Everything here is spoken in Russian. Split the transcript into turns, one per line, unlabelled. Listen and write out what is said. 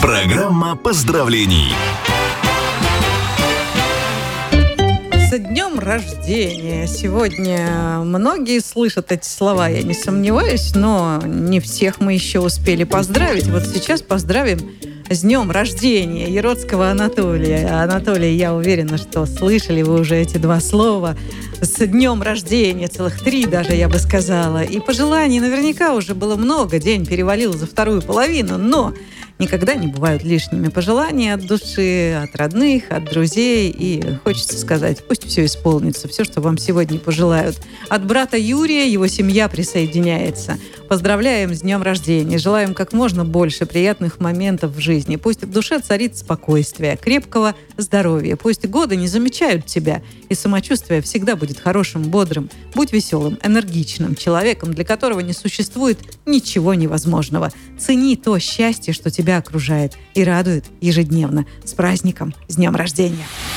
Программа поздравлений.
С днем рождения! Сегодня многие слышат эти слова, я не сомневаюсь, но не всех мы еще успели поздравить. Вот сейчас поздравим с днем рождения Яроцкого Анатолия. Анатолий, я уверена, что слышали вы уже эти два слова. С днем рождения, целых 3 даже, я бы сказала. И пожеланий наверняка уже было много, день перевалил за вторую половину, но никогда не бывают лишними пожелания от души, от родных, от друзей. И хочется сказать, пусть все исполнится, все, что вам сегодня пожелают. От брата Юрия его семья присоединяется. Поздравляем с днем рождения. Желаем как можно больше приятных моментов в жизни. Пусть в душе царит спокойствие, крепкого здоровья. Пусть годы не замечают тебя, и самочувствие всегда будет хорошим, бодрым. Будь веселым, энергичным человеком, для которого не существует ничего невозможного. Цени то счастье, что тебя окружает и радует ежедневно. С праздником, с днем рождения!